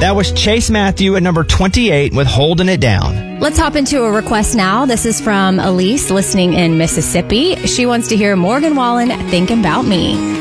That was Chase Matthew at number 28 with Holding It Down. Let's hop into a request now. This is from Elise listening in Mississippi. She wants to hear Morgan Wallen, Thinking About Me.